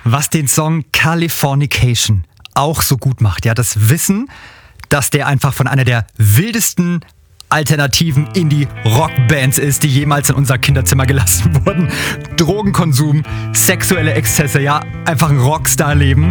Was den Song Californication auch so gut macht, ja, das Wissen, dass der einfach von einer der wildesten alternativen Indie-Rock-Bands ist, die jemals in unser Kinderzimmer gelassen wurden. Drogenkonsum, sexuelle Exzesse, ja, einfach ein Rockstar-Leben.